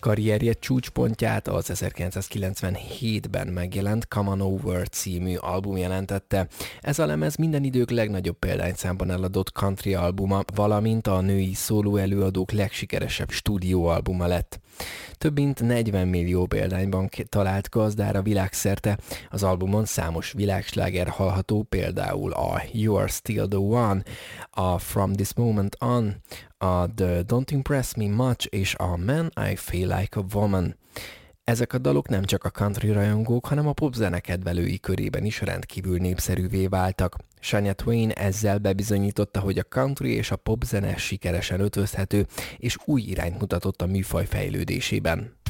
Karrierje csúcspontját az 1997-ben megjelent Come On Over című album jelentette. Ez a lemez minden idők legnagyobb példányszámban eladott country albuma, valamint a női szóló előadók legsikeresebb stúdióalbuma lett. Több mint 40 millió példányban talált gazdára világszerte. Az albumon számos világsláger hallható, például a You Are Still The One, a From This Moment On, a The Don't Impress Me Much és a Man I Feel Like a Woman. Ezek a dalok nem csak a country rajongók, hanem a popzene kedvelői körében is rendkívül népszerűvé váltak. Shania Twain ezzel bebizonyította, hogy a country és a popzene sikeresen ötvözhető, és új irányt mutatott a műfaj fejlődésében.